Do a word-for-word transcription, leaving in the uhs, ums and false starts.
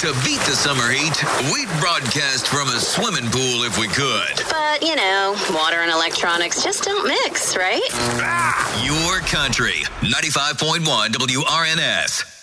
To beat the summer heat, we'd broadcast from a swimming pool if we could. But, you know, water and electronics just don't mix, right? Your country, ninety-five point one W R N S.